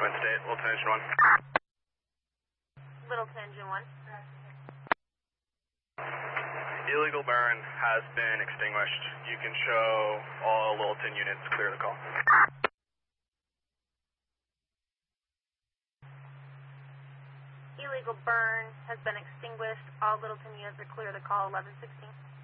Twin State, Littleton Engine 1. Littleton Engine 1. Illegal burn has been extinguished. You can show all Littleton units clear the call. Illegal burn has been extinguished. All Littleton units are clear to call 1116.